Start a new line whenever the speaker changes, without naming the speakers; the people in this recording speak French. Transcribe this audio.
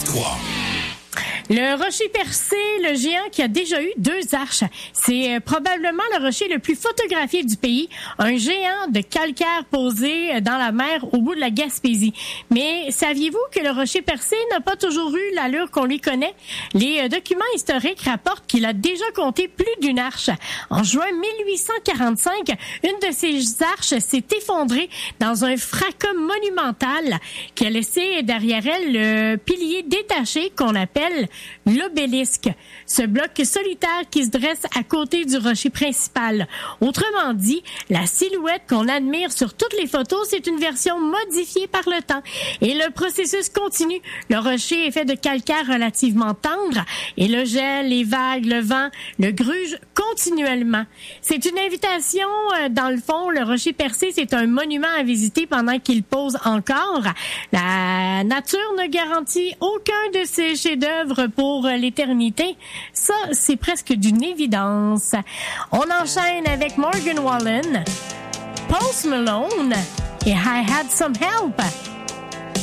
93.
Le rocher percé, le géant qui a déjà eu 2 arches. C'est probablement le rocher le plus photographié du pays. Un géant de calcaire posé dans la mer au bout de la Gaspésie. Mais saviez-vous que le rocher percé n'a pas toujours eu l'allure qu'on lui connaît? Les documents historiques rapportent qu'il a déjà compté plus d'une arche. En juin 1845, une de ces arches s'est effondrée dans un fracas monumental qui a laissé derrière elle le pilier détaché qu'on appelle l'obélisque, ce bloc solitaire qui se dresse à côté du rocher principal. Autrement dit, la silhouette qu'on admire sur toutes les photos, c'est une version modifiée par le temps. Et le processus continue. Le rocher est fait de calcaire relativement tendre et le gel, les vagues, le vent le grugent continuellement. C'est une invitation, dans le fond, le rocher percé, c'est un monument à visiter pendant qu'il pose encore. La nature ne garantit aucun de ses chefs-d'œuvre pour l'éternité. Ça, c'est presque d'une évidence. On enchaîne avec Morgan Wallen, Post Malone et I Had Some Help.